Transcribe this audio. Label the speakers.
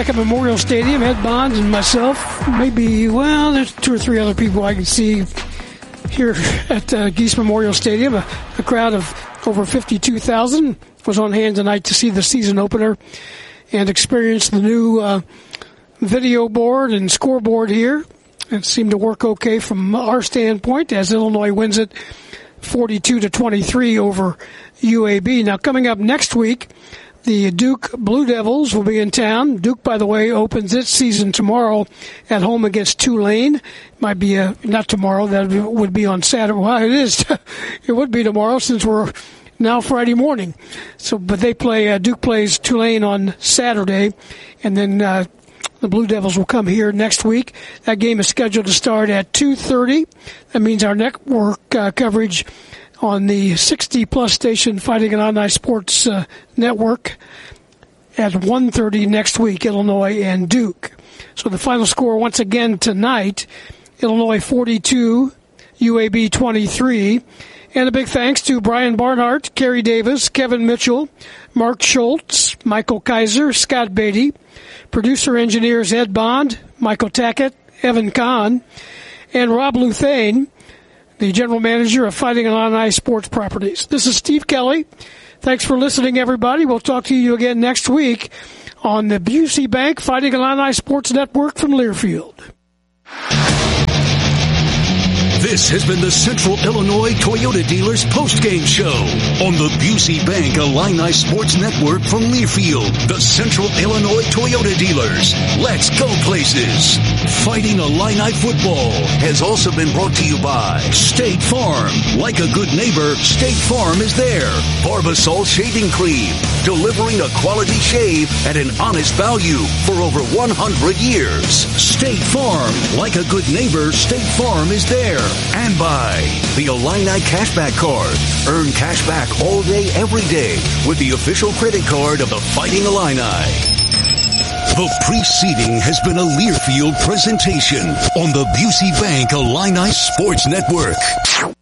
Speaker 1: back at Memorial Stadium. Ed Bond and myself. Maybe, well, there's 2 or 3 other people I can see here at Geese Memorial Stadium. A crowd of over 52,000 was on hand tonight to see the season opener and experience the new video board and scoreboard here. It seemed to work okay from our standpoint as Illinois wins it 42-23 over UAB. Now, coming up next week, the Duke Blue Devils will be in town. Duke, by the way, opens its season tomorrow at home against Tulane. Might be not tomorrow. That would be on Saturday. Well, it is. It would be tomorrow since we're now Friday morning. So, but they play. Duke plays Tulane on Saturday, and then the Blue Devils will come here next week. That game is scheduled to start at 2:30. That means our network coverage on the 60-plus station Fighting Illini Sports Network at 1:30 next week, Illinois and Duke. So the final score once again tonight, Illinois 42, UAB 23. And a big thanks to Brian Barnhart, Kerry Davis, Kevin Mitchell, Mark Schultz, Michael Kaiser, Scott Beatty, producer engineers Ed Bond, Michael Tackett, Evan Kahn, and Rob Luthane, the general manager of Fighting Illini Sports Properties. This is Steve Kelly. Thanks for listening, everybody. We'll talk to you again next week on the Busey Bank Fighting Illini Sports Network from Learfield.
Speaker 2: This has been the Central Illinois Toyota Dealers postgame show on the Busey Bank Illini Sports Network from Learfield. The Central Illinois Toyota Dealers. Let's go places. Fighting Illini football has also been brought to you by State Farm. Like a good neighbor, State Farm is there. Barbasol Shaving Cream. Delivering a quality shave at an honest value for over 100 years. State Farm. Like a good neighbor, State Farm is there. And by the Illini Cashback Card. Earn cash back all day, every day with the official credit card of the Fighting Illini. The preceding has been a Learfield presentation on the Busey Bank Illini Sports Network.